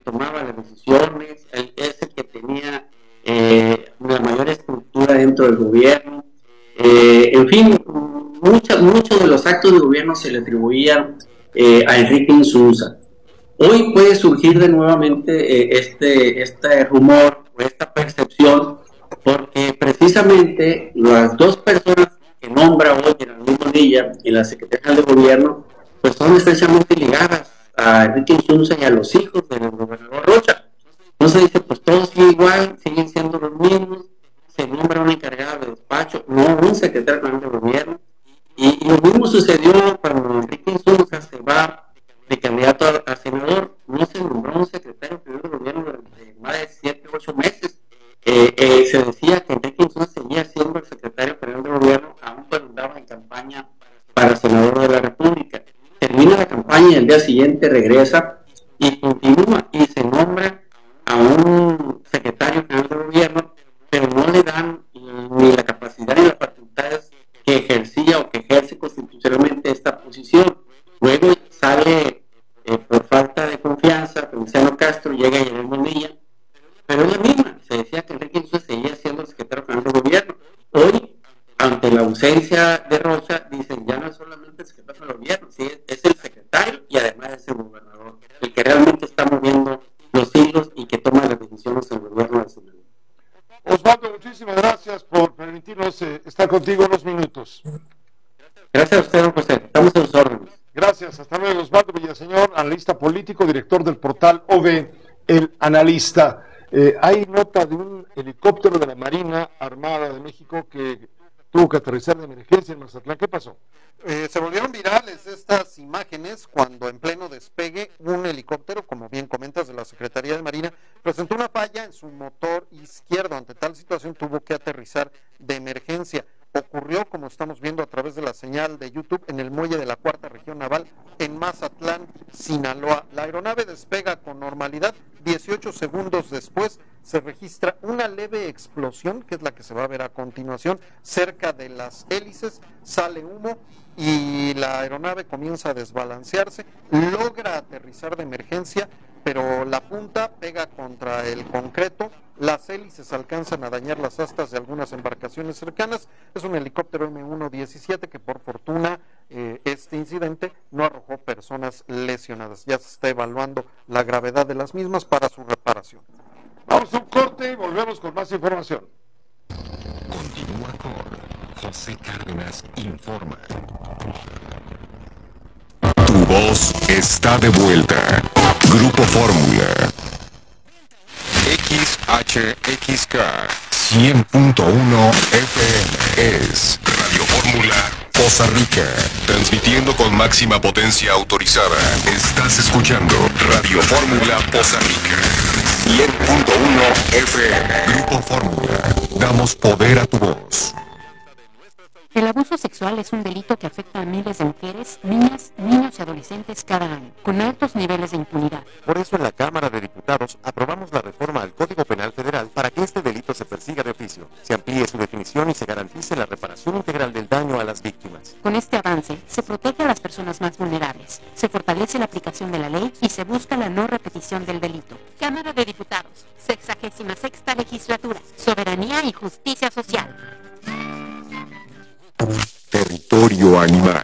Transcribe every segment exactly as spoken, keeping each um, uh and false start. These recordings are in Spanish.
tomaba las decisiones, el, es el que tenía eh, la mayor estructura dentro del gobierno. Eh, en fin, muchos muchos de los actos de gobierno se le atribuían eh, a Enrique Insunza. Hoy puede surgir de nuevamente eh, este, este rumor o esta percepción, porque precisamente las dos personas que nombra hoy Geraldine Bonilla en la Secretaría de Gobierno, pues son estrechamente ligadas a Enrique Insunza y a los hijos del gobernador Rocha. Entonces dice, pues todos siguen igual, siguen siendo los mismos, se nombra una encargada de despacho, no un secretario de Gobierno, y, y lo mismo sucedió cuando Enrique Insunza se va de candidato a, a senador, no se nombró un secretario de Gobierno durante más de siete u ocho meses. Eh, eh, se decía que Enrique Insunza seguía siendo el secretario general de Gobierno, aún cuando andaba en campaña para senador de la República. Termina la campaña y el día siguiente regresa y continúa y se nombra a un secretario general de Gobierno, pero no le dan ni la capacidad ni las facultades que ejercía o que ejerce constitucionalmente esta posición. Luego sale eh, por falta de confianza Feliciano Castro, llega Geraldine Bonilla, pero es la misma. Se decía que Enrique Insunza seguía siendo el secretario general de Gobierno. Hoy, ante la ausencia de Rocha, dicen ya no es solamente el secretario de Gobierno, ¿sí? Es el secretario y además es el gobernador, el que realmente está moviendo los hilos y que toma las decisiones en el gobierno nacional. Osvaldo, muchísimas gracias por permitirnos eh, estar contigo unos minutos. Gracias a usted, don José. Estamos en sus órdenes. Gracias. Hasta luego, Osvaldo Villaseñor, analista político, director del portal O V, El Analista. Eh, hay nota de un helicóptero de la Marina Armada de México que tuvo que aterrizar de emergencia en Mazatlán. ¿Qué pasó? Eh, se volvieron virales estas imágenes cuando en pleno despegue un helicóptero, como bien comentas, de la Secretaría de Marina, presentó una falla en su motor izquierdo. Ante tal situación tuvo que aterrizar de emergencia. Ocurrió, como estamos viendo a través de la señal de YouTube, en el muelle de la Cuarta Región Naval en Mazatlán, Sinaloa. La aeronave despega con normalidad. dieciocho segundos después se registra una leve explosión, que es la que se va a ver a continuación, cerca de las hélices, sale humo y la aeronave comienza a desbalancearse, logra aterrizar de emergencia, pero la punta pega contra el concreto, las hélices alcanzan a dañar las astas de algunas embarcaciones cercanas. Es un helicóptero eme uno diecisiete que por fortuna eh, este incidente no arrojó personas lesionadas. Ya se está evaluando la gravedad de las mismas para su reparación. Vamos a un corte y volvemos con más información. Continúa con José Cárdenas Informa. Tu voz está de vuelta. Grupo Fórmula. X H X K cien punto uno F M es Radio Fórmula Poza Rica, transmitiendo con máxima potencia autorizada. Estás escuchando Radio Fórmula Poza Rica cien punto uno F M. Grupo Fórmula, damos poder a tu voz. El abuso sexual es un delito que afecta a miles de mujeres, niñas, niños y adolescentes cada año, con altos niveles de impunidad. Por eso en la Cámara de Diputados aprobamos la reforma al Código Penal Federal para que este delito se persiga de oficio, se amplíe su definición y se garantice la reparación integral del daño a las víctimas. Con este avance, se protege a las personas más vulnerables, se fortalece la aplicación de la ley y se busca la no repetición del delito. Cámara de Diputados, sexagésima sexta legislatura, soberanía y justicia social. Territorio animal.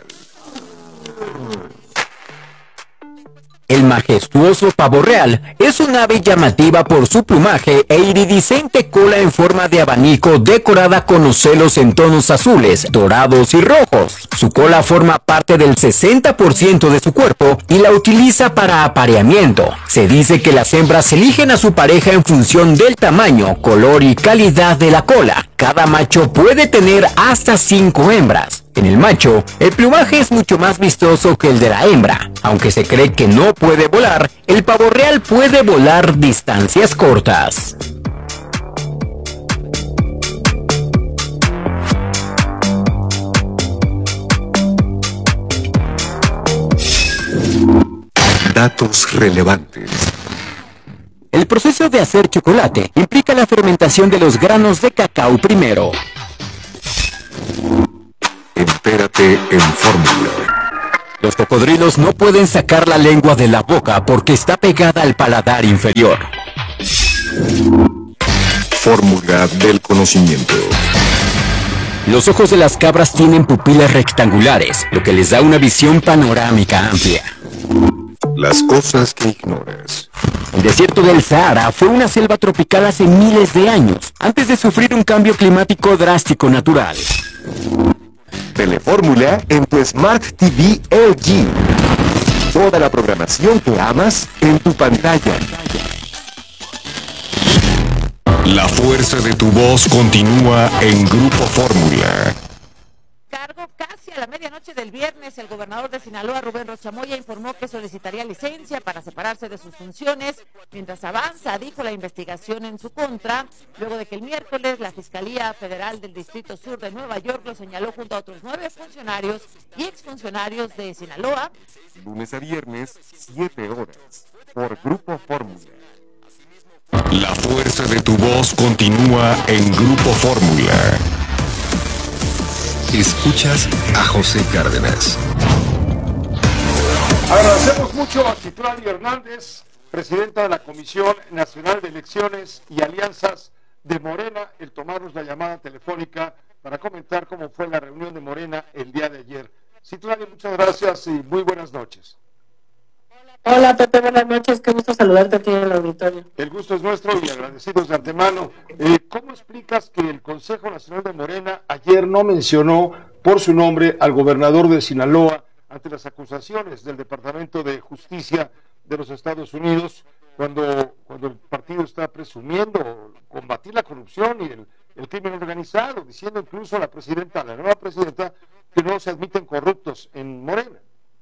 El majestuoso pavo real es un ave llamativa por su plumaje e iridiscente cola en forma de abanico decorada con ocelos en tonos azules, dorados y rojos. Su cola forma parte del sesenta por ciento de su cuerpo y la utiliza para apareamiento. Se dice que las hembras eligen a su pareja en función del tamaño, color y calidad de la cola. Cada macho puede tener hasta cinco hembras. En el macho, el plumaje es mucho más vistoso que el de la hembra. Aunque se cree que no puede volar, el pavo real puede volar distancias cortas. Datos relevantes. El proceso de hacer chocolate implica la fermentación de los granos de cacao primero. Entérate en Fórmula. Los cocodrilos no pueden sacar la lengua de la boca porque está pegada al paladar inferior. Fórmula del conocimiento. Los ojos de las cabras tienen pupilas rectangulares, lo que les da una visión panorámica amplia. Las cosas que ignoras. El desierto del Sahara fue una selva tropical hace miles de años, antes de sufrir un cambio climático drástico natural. Telefórmula en tu Smart T V L G. Toda la programación que amas en tu pantalla. La fuerza de tu voz continúa en Grupo Fórmula. Cargo casi a la medianoche del viernes, el gobernador de Sinaloa, Rubén Rocha Moya, informó que solicitaría licencia para separarse de sus funciones mientras avanza, dijo, la investigación en su contra, luego de que el miércoles la Fiscalía Federal del Distrito Sur de Nueva York lo señaló junto a otros nueve funcionarios y exfuncionarios de Sinaloa. Lunes a viernes, siete horas, por Grupo Fórmula. La fuerza de tu voz continúa en Grupo Fórmula. Escuchas a José Cárdenas. Agradecemos mucho a Citlali Hernández, presidenta de la Comisión Nacional de Elecciones y Alianzas de Morena, el tomarnos la llamada telefónica para comentar cómo fue la reunión de Morena el día de ayer. Citlali, muchas gracias y muy buenas noches. Hola Pepe, buenas noches, qué gusto saludarte aquí en el auditorio. El gusto es nuestro y agradecidos de antemano. Eh, ¿Cómo explicas que el Consejo Nacional de Morena ayer no mencionó por su nombre al gobernador de Sinaloa ante las acusaciones del Departamento de Justicia de los Estados Unidos cuando, cuando el partido está presumiendo combatir la corrupción y el, el crimen organizado, diciendo incluso a la presidenta, a la nueva presidenta, que no se admiten corruptos en Morena?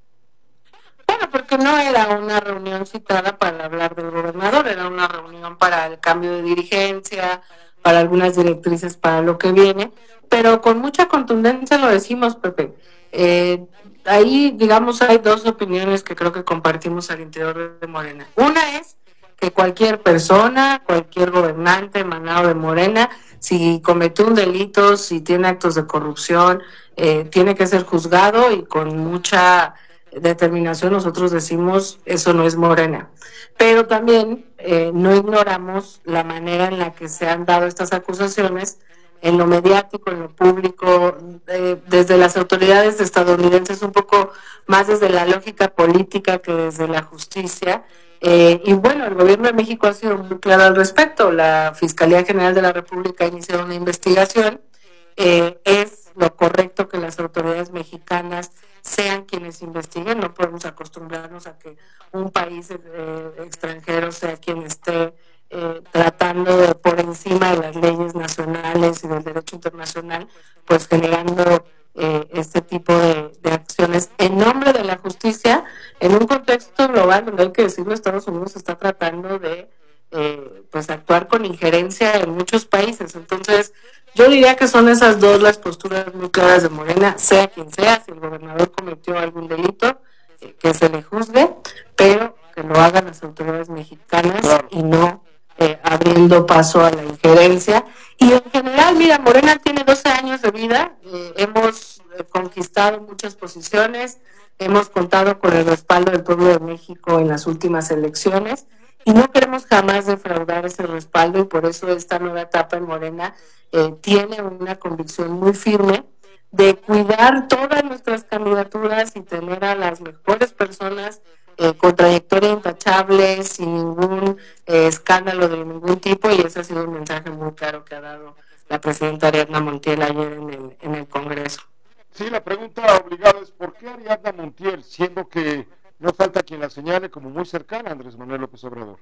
Bueno, porque no era una reunión citada para hablar del gobernador, era una reunión para el cambio de dirigencia, para algunas directrices para lo que viene, pero con mucha contundencia lo decimos, Pepe. Eh, ahí, digamos, hay dos opiniones que creo que compartimos al interior de Morena. Una es que cualquier persona, cualquier gobernante emanado de Morena, si cometió un delito, si tiene actos de corrupción, eh, tiene que ser juzgado y con mucha determinación nosotros decimos eso no es Morena, pero también eh, no ignoramos la manera en la que se han dado estas acusaciones en lo mediático, en lo público, eh, desde las autoridades estadounidenses, un poco más desde la lógica política que desde la justicia. Eh, y bueno, el gobierno de México ha sido muy claro al respecto. La Fiscalía General de la República ha iniciado una investigación. Eh, es lo correcto que las autoridades mexicanas sean quienes investiguen. No podemos acostumbrarnos a que un país eh, extranjero sea quien esté eh, tratando de, por encima de las leyes nacionales y del derecho internacional, pues generando eh, este tipo de, de acciones en nombre de la justicia en un contexto global donde hay que decirlo, Estados Unidos está tratando de eh, pues actuar con injerencia en muchos países. Entonces yo diría que son esas dos las posturas muy claras de Morena, sea quien sea, si el gobernador cometió algún delito, eh, que se le juzgue, pero que lo hagan las autoridades mexicanas, claro, y no eh, abriendo paso a la injerencia. Y en general, mira, Morena tiene doce años de vida, eh, hemos eh, conquistado muchas posiciones, hemos contado con el respaldo del pueblo de México en las últimas elecciones, y no queremos jamás defraudar ese respaldo, y por eso esta nueva etapa en Morena eh, tiene una convicción muy firme de cuidar todas nuestras candidaturas y tener a las mejores personas eh, con trayectoria intachable, sin ningún eh, escándalo de ningún tipo, y ese ha sido un mensaje muy claro que ha dado la presidenta Ariadna Montiel ayer en el, en el Congreso. Sí, la pregunta obligada es ¿por qué Ariadna Montiel, siendo que no falta quien la señale como muy cercana a Andrés Manuel López Obrador?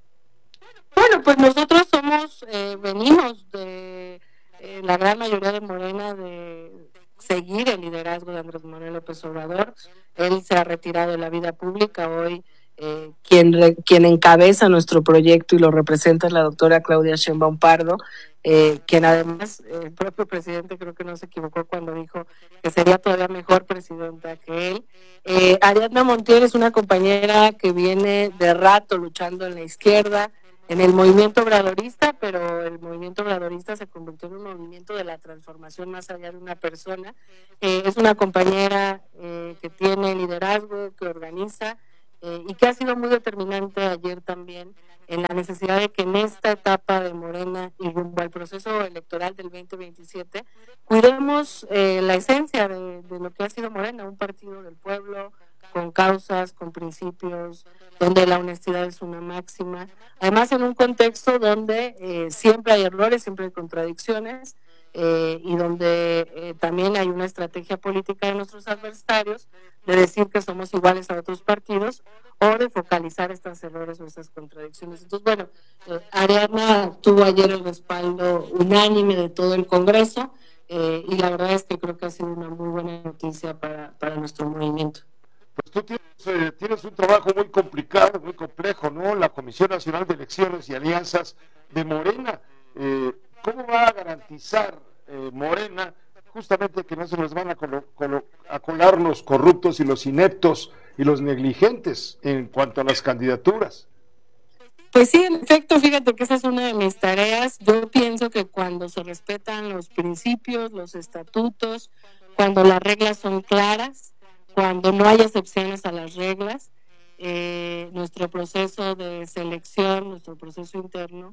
Bueno, pues nosotros somos, eh, venimos de eh, la gran mayoría de Morena de seguir el liderazgo de Andrés Manuel López Obrador. Él se ha retirado de la vida pública. Hoy eh, quien, re, quien encabeza nuestro proyecto y lo representa es la doctora Claudia Sheinbaum Pardo, eh, quien además, el propio presidente creo que no se equivocó cuando dijo que sería todavía mejor presidenta que él. Eh, Ariadna Montiel es una compañera que viene de rato luchando en la izquierda, en el movimiento obradorista, pero el movimiento obradorista se convirtió en un movimiento de la transformación más allá de una persona. Eh, es una compañera eh, que tiene liderazgo, que organiza eh, y que ha sido muy determinante ayer también en la necesidad de que en esta etapa de Morena y rumbo al proceso electoral del veinte veintisiete cuidemos eh, la esencia de, de lo que ha sido Morena, un partido del pueblo, con causas, con principios, donde la honestidad es una máxima, además en un contexto donde eh, siempre hay errores, siempre hay contradicciones, eh, y donde eh, también hay una estrategia política de nuestros adversarios de decir que somos iguales a otros partidos o de focalizar estos errores o estas contradicciones. Entonces, bueno, eh, Ariadna tuvo ayer el respaldo unánime de todo el Congreso, eh, y la verdad es que creo que ha sido una muy buena noticia para, para nuestro movimiento. Pues tú tienes, eh, tienes un trabajo muy complicado, muy complejo, ¿no? La Comisión Nacional de Elecciones y Alianzas de Morena. Eh, ¿Cómo va a garantizar eh, Morena justamente que no se les van a, colo, colo, a colar los corruptos y los ineptos y los negligentes en cuanto a las candidaturas? Pues sí, en efecto, fíjate que esa es una de mis tareas. Yo pienso que cuando se respetan los principios, los estatutos, cuando las reglas son claras, cuando no hay excepciones a las reglas, eh, nuestro proceso de selección, nuestro proceso interno,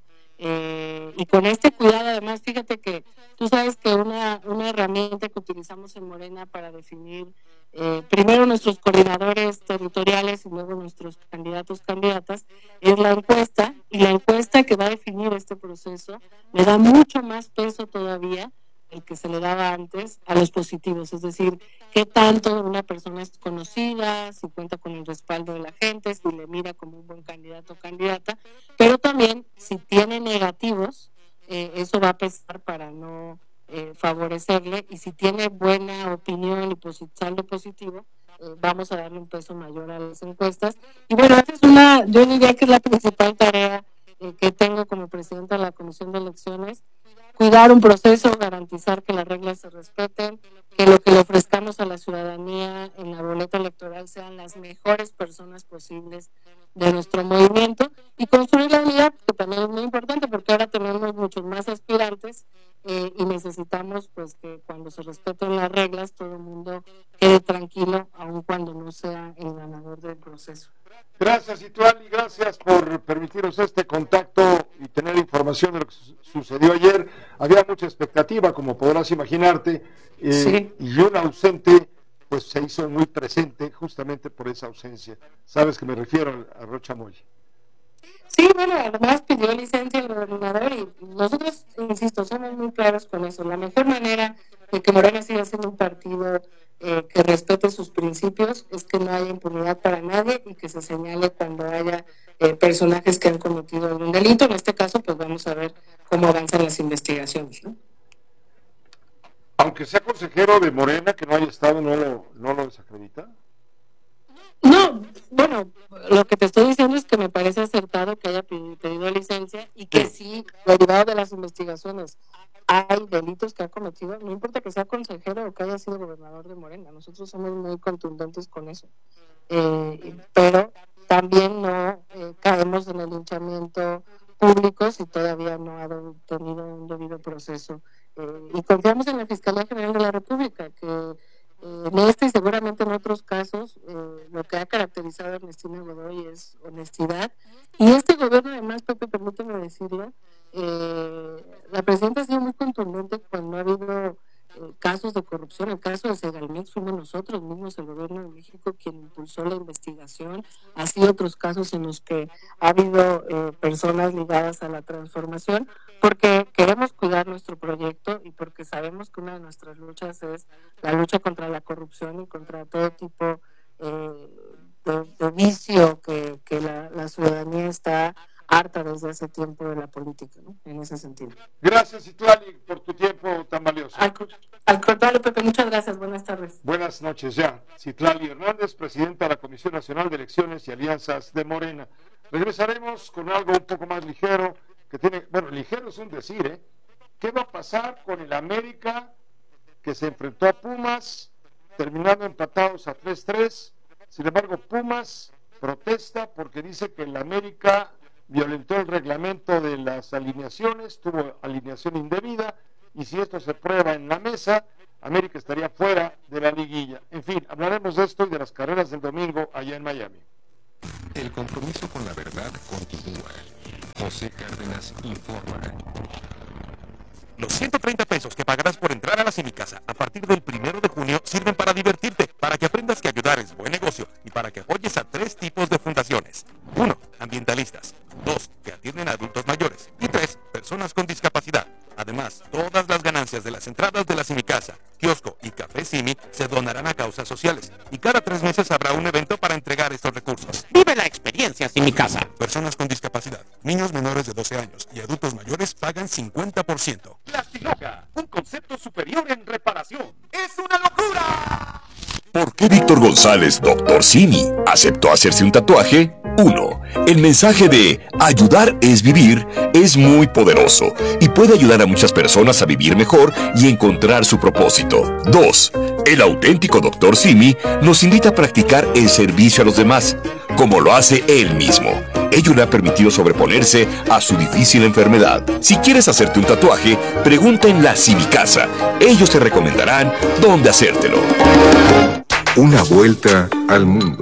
eh, y con este cuidado, además, fíjate que tú sabes que una, una herramienta que utilizamos en Morena para definir eh, primero nuestros coordinadores territoriales y luego nuestros candidatos, candidatas, es la encuesta, y la encuesta que va a definir este proceso le da mucho más peso todavía el que se le daba antes a los positivos, es decir, qué tanto una persona es conocida, si cuenta con el respaldo de la gente, si le mira como un buen candidato o candidata, pero también si tiene negativos, eh, eso va a pesar para no eh, favorecerle, y si tiene buena opinión y posit- saldo positivo, eh, vamos a darle un peso mayor a las encuestas. Y bueno, esa es una, yo diría que es la principal tarea eh, que tengo como presidenta de la Comisión de Elecciones, cuidar un proceso, garantizar que las reglas se respeten, que lo que le ofrezcamos a la ciudadanía en la boleta electoral sean las mejores personas posibles de nuestro movimiento, y construir la unidad, que también es muy importante porque ahora tenemos muchos más aspirantes, eh, y necesitamos pues que cuando se respeten las reglas todo el mundo quede tranquilo, aun cuando no sea el ganador del proceso. Gracias, Ituali, gracias por permitirnos este contacto y tener información de lo que su sucedió ayer. Había mucha expectativa, como podrás imaginarte, eh, sí. y un ausente pues se hizo muy presente justamente por esa ausencia. Sabes que me refiero a Rocha Moya. Sí, bueno, además pidió licencia el gobernador y nosotros, insisto, somos muy claros con eso. La mejor manera de que Morena siga siendo un partido eh, que respete sus principios es que no haya impunidad para nadie y que se señale cuando haya eh, personajes que han cometido algún delito. En este caso, pues vamos a ver cómo avanzan las investigaciones, ¿no? Aunque sea consejero de Morena, que no haya estado, ¿no lo, no lo desacredita? No, bueno, lo que te estoy diciendo es que me parece acertado que haya pedido licencia y que si, derivado de las investigaciones, hay delitos que ha cometido, no importa que sea consejero o que haya sido gobernador de Morena, nosotros somos muy contundentes con eso. Eh, pero también no eh, caemos en el linchamiento público si todavía no ha tenido un debido proceso. Eh, y confiamos en la Fiscalía General de la República, que en este y seguramente en otros casos, eh, lo que ha caracterizado a Ernestina Godoy es honestidad. Y este gobierno, además, Pepe, permíteme decirlo, eh, la presidenta ha sido muy contundente cuando ha habido eh, casos de corrupción. El caso de Segalmex fuimos nosotros mismos, el gobierno de México, quien impulsó la investigación. Así otros casos en los que ha habido eh, personas ligadas a la transformación, porque queremos cuidar nuestro proyecto y porque sabemos que una de nuestras luchas es la lucha contra la corrupción y contra todo tipo eh, de, de vicio que, que la, la ciudadanía está harta desde hace tiempo de la política, ¿no? En ese sentido. Gracias, Ituali, por tu tiempo tan valioso. Al, al contrario, Pepe, muchas gracias. Buenas tardes. Buenas noches ya. Citlali Hernández, presidenta de la Comisión Nacional de Elecciones y Alianzas de Morena. Regresaremos con algo un poco más ligero, que tiene, bueno, ligero es un decir, ¿eh? ¿Qué va a pasar con el América que se enfrentó a Pumas, terminando empatados a tres tres? Sin embargo, Pumas protesta porque dice que el América violentó el reglamento de las alineaciones, tuvo alineación indebida, y si esto se prueba en la mesa, América estaría fuera de la liguilla. En fin, hablaremos de esto y de las carreras del domingo allá en Miami. El compromiso con la verdad continúa. José Cárdenas informa. Los ciento treinta pesos que pagarás por entrar a la Cinicasa a partir del primero de junio sirven para divertirte, para que aprendas que ayudar es buen negocio y para que apoyes a tres tipos de fundaciones. Uno, ambientalistas. Dos, que atienden a adultos mayores. Y tres, personas con discapacidad. Además, todas las ganancias de las entradas de la Cinicasa, kiosco y café Simi se donarán a causas sociales. Y cada tres meses habrá un evento para entregar estos recursos. Vive la experiencia Cinicasa. Personas con discapacidad, niños menores de doce años y adultos mayores pagan cincuenta por ciento. Plastiloca, un concepto superior en reparación. ¡Es una locura! ¿Por qué Víctor González, doctor Simi, aceptó hacerse un tatuaje? uno. El mensaje de ayudar es vivir es muy poderoso y puede ayudar a muchas personas a vivir mejor y encontrar su propósito. dos. El auténtico doctor Simi nos invita a practicar el servicio a los demás, como lo hace él mismo. Ello le ha permitido sobreponerse a su difícil enfermedad. Si quieres hacerte un tatuaje, pregunta en la Cinicasa. Ellos te recomendarán dónde hacértelo. Una vuelta al mundo.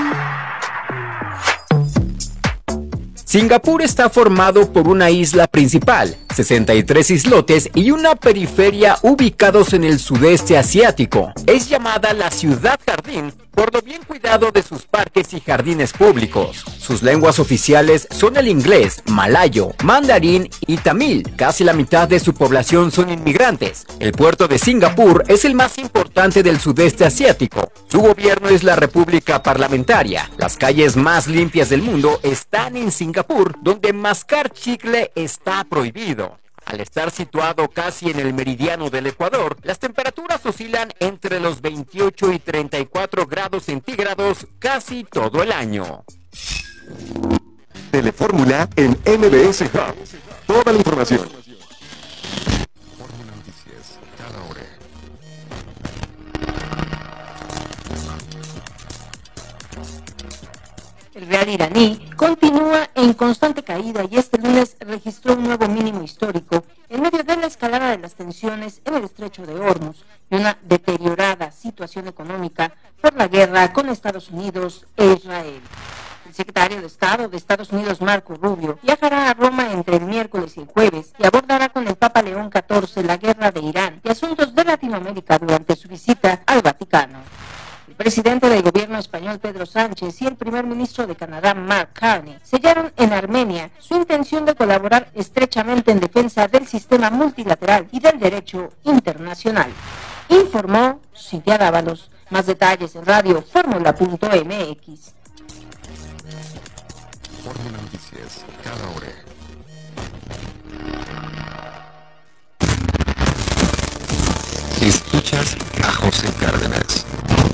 Singapur está formado por una isla principal, sesenta y tres islotes y una periferia ubicados en el sudeste asiático. Es llamada la ciudad jardín por lo bien cuidado de sus parques y jardines públicos. Sus lenguas oficiales son el inglés, malayo, mandarín y tamil. Casi la mitad de su población son inmigrantes. El puerto de Singapur es el más importante del sudeste asiático. Su gobierno es la República Parlamentaria. Las calles más limpias del mundo están en Singapur, donde mascar chicle está prohibido. Al estar situado casi en el meridiano del Ecuador, las temperaturas oscilan entre los veintiocho y treinta y cuatro grados centígrados casi todo el año. Telefórmula en M B S Hub. Toda la información. Fórmula Noticias, cada hora. El real iraní continúa en constante caída y este lunes registró un nuevo mínimo histórico en medio de la escalada de las tensiones en el estrecho de Hormuz y una deteriorada situación económica por la guerra con Estados Unidos e Israel. El secretario de Estado de Estados Unidos, Marco Rubio, viajará a Roma entre el miércoles y el jueves y abordará con el Papa León catorce la guerra de Irán y asuntos de Latinoamérica durante su visita al Vaticano. El presidente del gobierno español, Pedro Sánchez, y el primer ministro de Canadá, Mark Carney, sellaron en Armenia su intención de colaborar estrechamente en defensa del sistema multilateral y del derecho internacional. Informó Cintia Dávalos. Más detalles en radio fórmula punto m x. Fórmula Noticias, cada hora. Escuchas a José Cárdenas.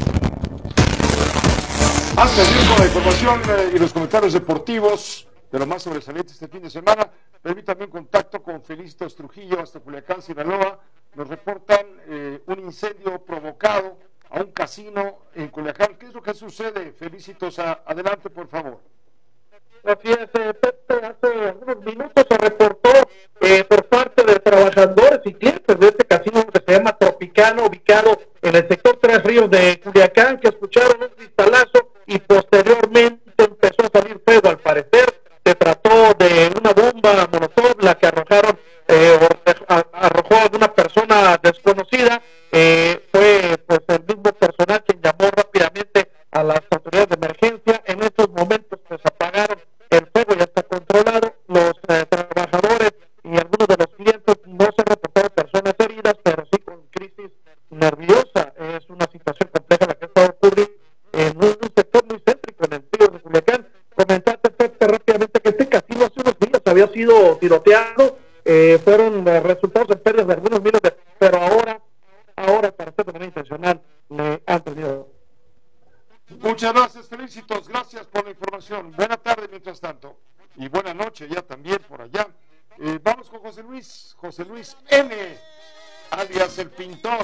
Antes de ir con la información eh, y los comentarios deportivos de lo más sobresaliente este fin de semana, permítanme un contacto con Felicitos Trujillo hasta Culiacán, Sinaloa. Nos reportan eh, un incendio provocado a un casino en Culiacán. ¿Qué es lo que sucede? Felicitos, a, adelante por favor. Así es, eh, Pepe, hace algunos minutos se reportó eh, por parte de trabajadores y clientes de este casino que se llama Tropicana, ubicado en el sector Tres Ríos de Culiacán, que escucharon un cristalazo y posteriormente empezó a salir fuego. Al parecer se trató de una bomba molotov, la que arrojaron, eh, arrojó a una persona desconocida. Eh, fue pues el mismo personal quien llamó rápidamente a las autoridades de emergencia. En estos momentos pues apagaron el fuego, ya está controlado. Los eh, trabajadores y algunos de los clientes no se reportaron personas heridas, pero sí con crisis nerviosa. Es una situación compleja la que está ocurriendo en un sector muy céntrico en el río de Culiacán. Comentaste, Pepe, rápidamente que este casino hace unos días había sido tiroteado, eh, fueron eh, resultados en pérdidas de algunos miles de, pero ahora, ahora para ser de manera intencional, le han perdido. Muchas gracias, Felicitos, gracias por la información. Buena tarde mientras tanto, y buena noche ya también por allá. Eh, vamos con José Luis, José Luis N, alias el pintor.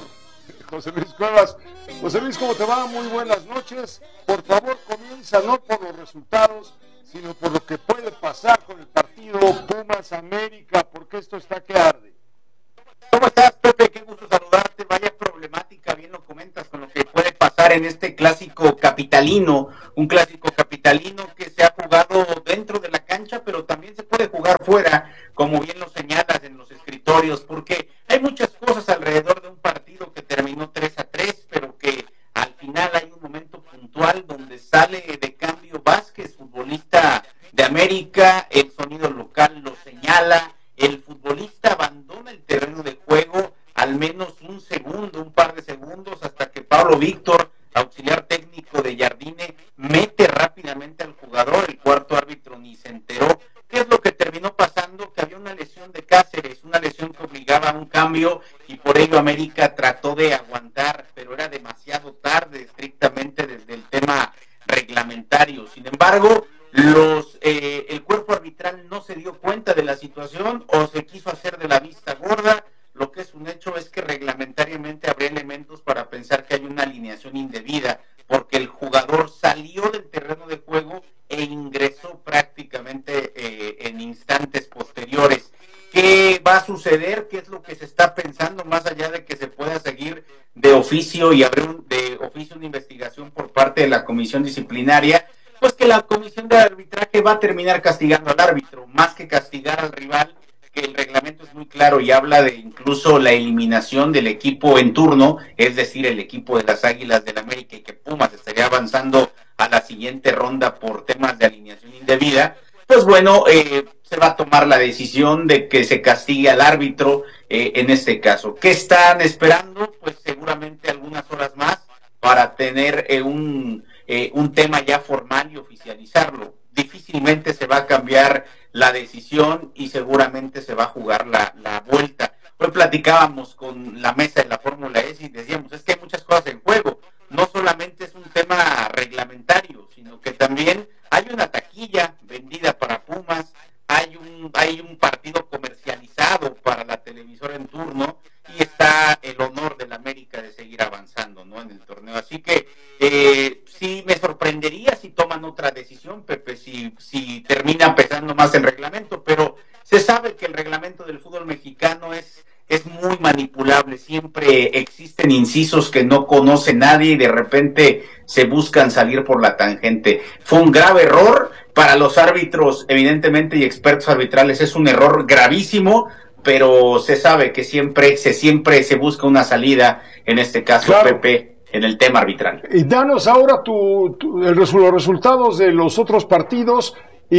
José Luis Cuevas. José Luis, ¿cómo te va? Muy buenas noches. Por favor, comienza no por los resultados, sino por lo que puede pasar con el partido Pumas América, porque esto está que arde. ¿Cómo estás, Pepe? Qué gusto saludarte. Vaya problemática, bien lo comentas, con lo que puede pasar en este clásico capitalino, un clásico capitalino que se ha jugado dentro de la cancha, pero también se puede jugar fuera, como bien lo señalas en los escritorios, porque hay muchas cosas alrededor de un partido que terminó tres a tres, pero que al final hay un momento puntual donde sale de cambio Vázquez, futbolista de América, el sonido local lo señala, el futbolista abandona el terreno de juego al menos un segundo, un par de segundos, hasta que Pablo Víctor, auxiliar técnico de Jardine, mete rápidamente al jugador, el cuarto árbitro ni se enteró. ¿Qué es lo que terminó pasando? Que había una lesión de Cáceres, una lesión que obligaba a un cambio, y por ello América trató de aguantar, pero era demasiado tarde, estrictamente desde el tema reglamentario. Sin embargo, los eh, el cuerpo arbitral no se dio cuenta de la situación o se quiso hacer de la vista gorda. Lo que es un hecho es que reglamentariamente habría elementos para pensar que hay una alineación indebida, porque el jugador salió del terreno de juego e ingresó prácticamente eh, en instantes posteriores. ¿Qué va a suceder? ¿Qué es lo que se está pensando, más allá de que se pueda seguir de oficio y abrir un, de oficio una investigación por parte de la comisión disciplinaria? Pues que la comisión de arbitraje va a terminar castigando al árbitro, más que castigar al rival, que el reglamento es muy claro y habla de incluso la eliminación del equipo en turno, es decir, el equipo de las Águilas del América, y que Pumas estaría avanzando a la siguiente ronda por temas de alineación indebida. Pues bueno, eh, se va a tomar la decisión de que se castigue al árbitro eh, en este caso. ¿Qué están esperando? Pues seguramente algunas horas más para tener eh, un, eh, un tema ya formal y oficializarlo. Difícilmente se va a cambiar la decisión y seguramente se va a jugar la, la vuelta. Hoy platicábamos con la mesa de la Fórmula E y decíamos, es que hay muchas cosas en juego. No solamente es un tema reglamentario, sino que también hay una taquilla vendida para Pumas, hay un, hay un partido comercializado para la televisora en turno, y está el honor del América de seguir avanzando, ¿no?, en el torneo. Así que eh, sí me sorprendería si toman otra decisión, Pepe, si, si termina pesando más el reglamento, pero se sabe que el reglamento del fútbol mexicano es, es muy manipulable, siempre existen incisos que no conoce nadie y de repente se buscan salir por la tangente. Fue un grave error para los árbitros, evidentemente, y expertos arbitrales, es un error gravísimo, pero se sabe que siempre se siempre se busca una salida, en este caso, claro, Pepe, en el tema arbitral. Y danos ahora tu, tu, el, los resultados de los otros partidos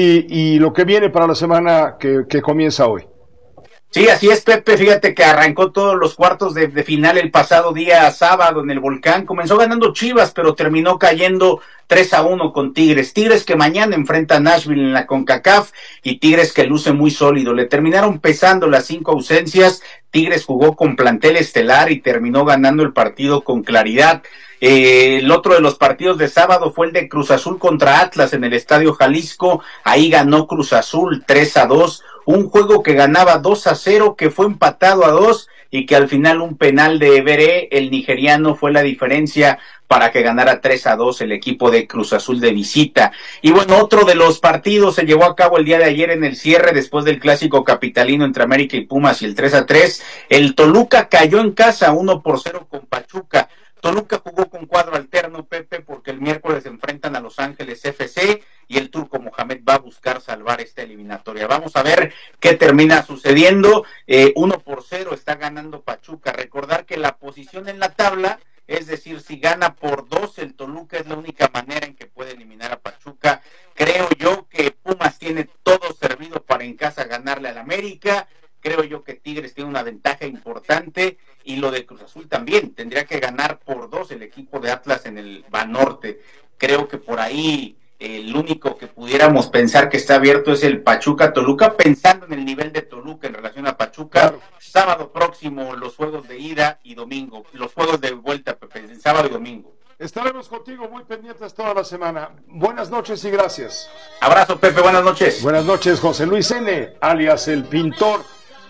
y, y lo que viene para la semana que, que comienza hoy. Sí, así es, Pepe. Fíjate que arrancó todos los cuartos de, de final el pasado día sábado en el Volcán. Comenzó ganando Chivas, pero terminó cayendo tres a uno con Tigres. Tigres que mañana enfrenta a Nashville en la CONCACAF, y Tigres que luce muy sólido. Le terminaron pesando las cinco ausencias. Tigres jugó con plantel estelar y terminó ganando el partido con claridad. Eh, el otro de los partidos de sábado fue el de Cruz Azul contra Atlas en el Estadio Jalisco. Ahí ganó Cruz Azul tres a dos. Un juego que ganaba dos a cero, que fue empatado a dos, y que al final un penal de Veré, el nigeriano, fue la diferencia para que ganara tres a dos el equipo de Cruz Azul de visita. Y bueno, otro de los partidos se llevó a cabo el día de ayer en el cierre, después del clásico capitalino entre América y Pumas y el tres a tres. El Toluca cayó en casa uno por cero con Pachuca. Toluca jugó con cuadro alterno, Pepe, porque el miércoles se enfrentan a Los Ángeles F C y el turco Mohamed va a buscar salvar esta eliminatoria. Vamos a ver qué termina sucediendo. Eh, uno por cero está ganando Pachuca. Recordar que la posición en la tabla, es decir, si gana por dos, el Toluca es la única manera en que puede eliminar a Pachuca. Creo yo que Pumas tiene todo servido para en casa ganarle al América. Creo yo que Tigres tiene una ventaja importante, y lo de Cruz Azul también. Tendría que ganar por dos el equipo de Atlas en el Banorte. Creo que por ahí el único que pudiéramos pensar que está abierto es el Pachuca-Toluca, pensando en el nivel de Toluca en relación a Pachuca. Claro. Sábado próximo los juegos de ida y domingo, los juegos de vuelta, Pepe, sábado y domingo. Estaremos contigo muy pendientes toda la semana. Buenas noches y gracias. Abrazo, Pepe, buenas noches. Buenas noches, José Luis N., alias El Pintor.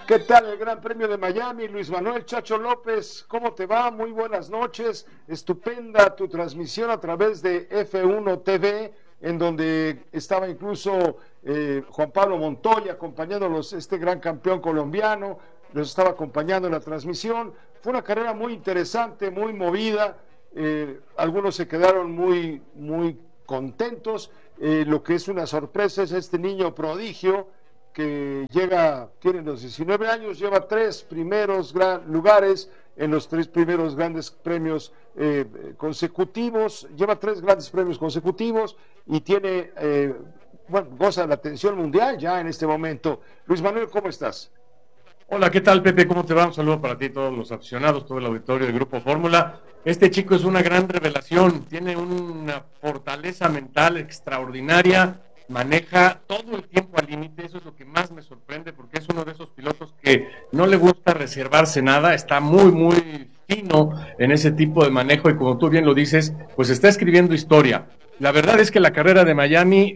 ¿Qué tal el Gran Premio de Miami? Luis Manuel Chacho López, ¿cómo te va? Muy buenas noches. Estupenda tu transmisión a través de F uno T V, en donde estaba incluso eh, Juan Pablo Montoya acompañándolos, este gran campeón colombiano, los estaba acompañando en la transmisión. Fue una carrera muy interesante, muy movida. Eh, algunos se quedaron muy, muy contentos. Eh, lo que es una sorpresa es este niño prodigio que llega, tiene los diecinueve años, lleva tres primeros gran lugares en los tres primeros grandes premios eh, consecutivos, lleva tres grandes premios consecutivos y tiene, eh, bueno, goza de la atención mundial ya en este momento. Luis Manuel, ¿cómo estás? Hola, ¿qué tal, Pepe? ¿Cómo te va? Un saludo para ti, todos los aficionados, todo el auditorio del Grupo Fórmula. Este chico es una gran revelación, tiene una fortaleza mental extraordinaria, maneja todo el tiempo al límite, eso es lo que más me sorprende, porque es uno de esos pilotos que no le gusta reservarse nada, está muy, muy fino en ese tipo de manejo y como tú bien lo dices, pues está escribiendo historia. La verdad es que la carrera de Miami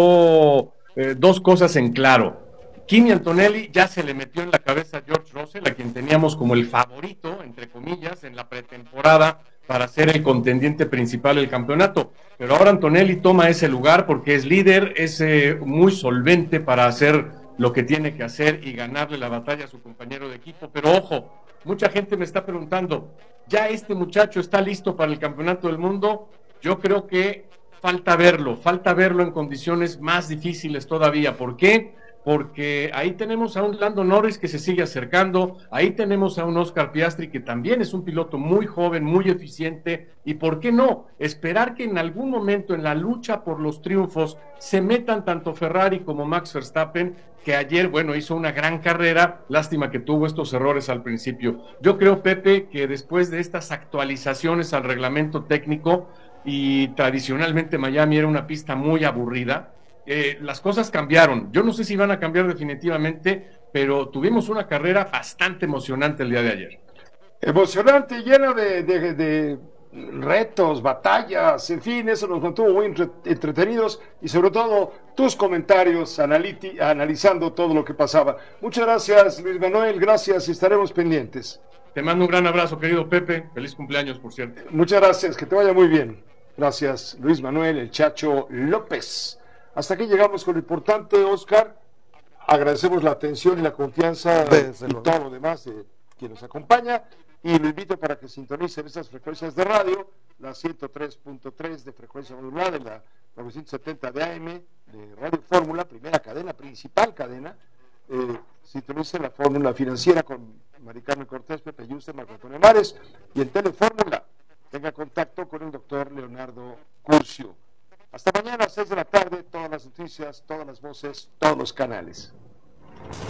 dejó eh, dos cosas en claro. Kimi Antonelli ya se le metió en la cabeza a George Russell, a quien teníamos como el favorito, entre comillas, en la pretemporada para ser el contendiente principal del campeonato. Pero ahora Antonelli toma ese lugar porque es líder, es eh, muy solvente para hacer lo que tiene que hacer y ganarle la batalla a su compañero de equipo. Pero ojo, mucha gente me está preguntando, ¿ya este muchacho está listo para el campeonato del mundo? Yo creo que falta verlo, falta verlo en condiciones más difíciles todavía. ¿Por qué? Porque ahí tenemos a un Lando Norris que se sigue acercando, ahí tenemos a un Oscar Piastri que también es un piloto muy joven, muy eficiente, y ¿por qué no? Esperar que en algún momento en la lucha por los triunfos se metan tanto Ferrari como Max Verstappen, que ayer, bueno, hizo una gran carrera, lástima que tuvo estos errores al principio. Yo creo, Pepe, que después de estas actualizaciones al reglamento técnico, y tradicionalmente Miami era una pista muy aburrida, Eh, las cosas cambiaron. Yo no sé si van a cambiar definitivamente, pero tuvimos una carrera bastante emocionante el día de ayer. Emocionante, llena de, de, de retos, batallas, en fin, eso nos mantuvo muy entre, entretenidos y sobre todo tus comentarios analiti, analizando todo lo que pasaba. Muchas gracias, Luis Manuel, gracias y estaremos pendientes. Te mando un gran abrazo, querido Pepe. Feliz cumpleaños, por cierto. Muchas gracias, que te vaya muy bien. Gracias, Luis Manuel, el Chacho López. Hasta aquí llegamos con lo importante, Oscar. Agradecemos la atención y la confianza y todo lo demás de quien nos acompaña. Y lo invito para que sintonicen estas frecuencias de radio, la ciento tres punto tres de frecuencia modulada, de la novecientos setenta de A M de Radio Fórmula, primera cadena, principal cadena. Eh, sintonicen la Fórmula Financiera con Mari Carmen Cortés, Pepe Yuste, Marco Antonio Mares. Y en Telefórmula, tenga contacto con el doctor Leonardo Curcio. Hasta mañana a seis de la tarde, todas las noticias, todas las voces, todos los canales.